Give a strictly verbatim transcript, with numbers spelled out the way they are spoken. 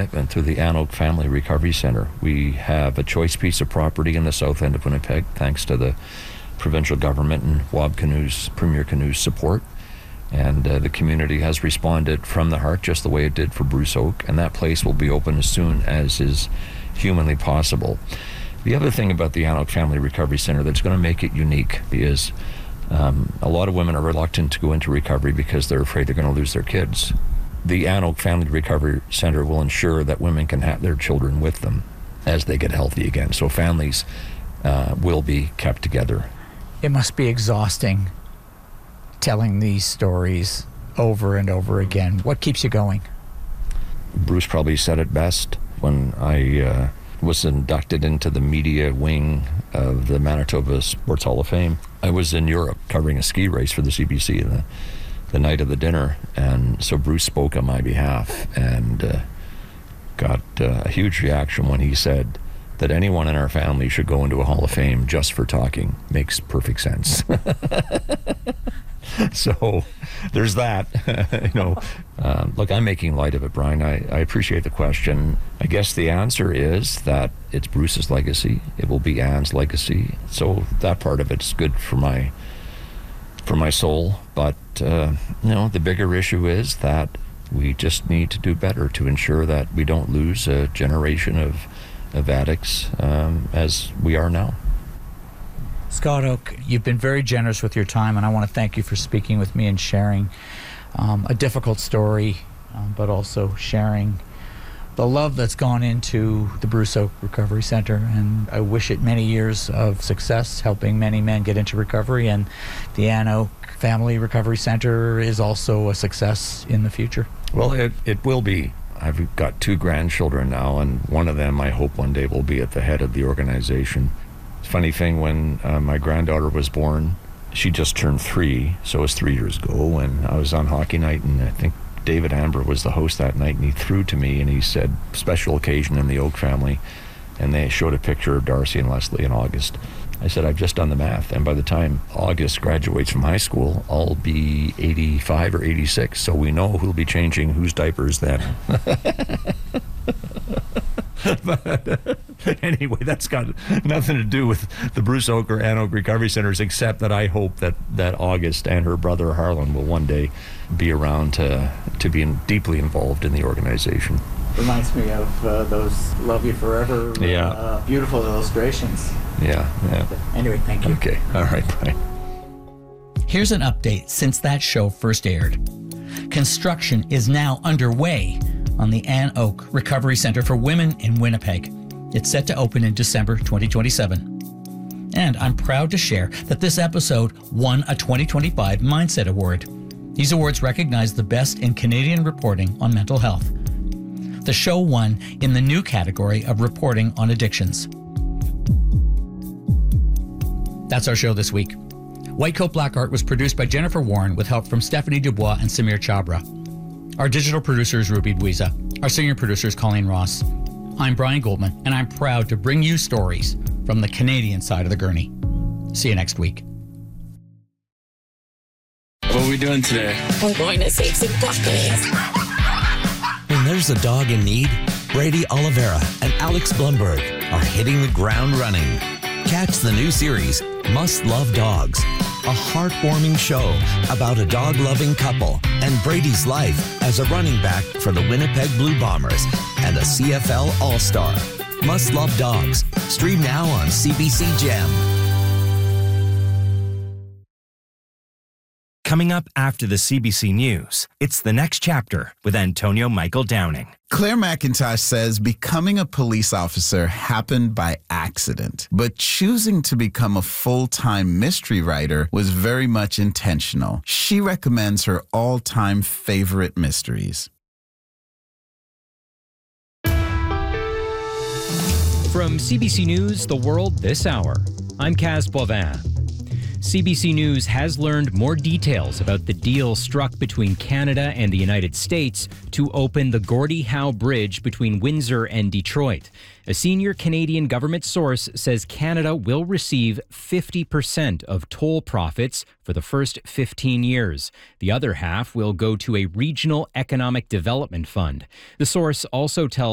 commitment to the An Oak Family Recovery Centre. We have a choice piece of property in the south end of Winnipeg, thanks to the provincial government and Wab Kinu's, Premier Kinu's support. And uh, the community has responded from the heart, just the way it did for Bruce Oak, and that place will be open as soon as is humanly possible. The other thing about the An Oak Family Recovery Centre that's going to make it unique is um, a lot of women are reluctant to go into recovery because they're afraid they're going to lose their kids. The An Oak Family Recovery Centre will ensure that women can have their children with them as they get healthy again. So families uh, will be kept together. It must be exhausting telling these stories over and over again. What keeps you going? Bruce probably said it best when I uh, was inducted into the media wing of the Manitoba Sports Hall of Fame. I was in Europe covering a ski race for the C B C the, the night of the dinner, and so Bruce spoke on my behalf and uh, got uh, a huge reaction when he said that anyone in our family should go into a Hall of Fame just for talking. Makes perfect sense. So there's that. you know, um, look, I'm making light of it, Brian. I, I appreciate the question. I guess the answer is that it's Bruce's legacy. It will be Anne's legacy. So that part of it's good for my for my soul. But uh, you know, the bigger issue is that we just need to do better to ensure that we don't lose a generation of of addicts um, as we are now. Scott Oake, you've been very generous with your time, and I want to thank you for speaking with me and sharing um, a difficult story, um, but also sharing the love that's gone into the Bruce Oake Recovery Centre. And I wish it many years of success, helping many men get into recovery. And the An Oak Family Recovery Centre is also a success in the future. Well, it, it will be. I've got two grandchildren now, and one of them I hope one day will be at the head of the organization. Funny thing, when uh, my granddaughter was born, she just turned three, so it was three years ago, and I was on hockey night, and I think David Amber was the host that night, and he threw to me and he said, special occasion in the Oak family, and they showed a picture of Darcy and Leslie in August. I said, I've just done the math, and by the time August graduates from high school, I'll be eighty-five or eighty-six, so we know who'll be changing whose diapers then. But uh, anyway, that's got nothing to do with the Bruce Oake or An Oak Recovery Centers, except that I hope that, that August and her brother Harlan will one day be around to, to be in, deeply involved in the organization. Reminds me of uh, those Love You Forever yeah. uh, beautiful illustrations. Yeah, yeah. Anyway, thank you. Okay, all right, Brian. Here's an update since that show first aired. Construction is now underway on the An Oak Recovery Centre for Women in Winnipeg. It's set to open in December twenty twenty-seven. And I'm proud to share that this episode won a twenty twenty-five Mindset Award. These awards recognize the best in Canadian reporting on mental health. The show won in the new category of reporting on addictions. That's our show this week. White Coat Black Art was produced by Jennifer Warren with help from Stephanie Dubois and Samir Chabra. Our digital producer is Ruby Buiza. Our senior producer is Colleen Ross. I'm Brian Goldman, and I'm proud to bring you stories from the Canadian side of the gurney. See you next week. What are we doing today? We're going to save some puppies. When there's a dog in need, Brady Oliveira and Alex Blumberg are hitting the ground running. Catch the new series, Must Love Dogs, a heartwarming show about a dog-loving couple and Brady's life as a running back for the Winnipeg Blue Bombers and a C F L All-Star. Must Love Dogs. Stream now on C B C Gem. Coming up after the C B C News, it's The Next Chapter with Antonio Michael Downing. Claire McIntosh says becoming a police officer happened by accident, but choosing to become a full-time mystery writer was very much intentional. She recommends her all-time favorite mysteries. From C B C News, The World This Hour, I'm Kaz Boivin. C B C News has learned more details about the deal struck between Canada and the United States to open the Gordie Howe Bridge between Windsor and Detroit. A senior Canadian government source says Canada will receive fifty percent of toll profits for the first fifteen years. The other half will go to a regional economic development fund. The source also tells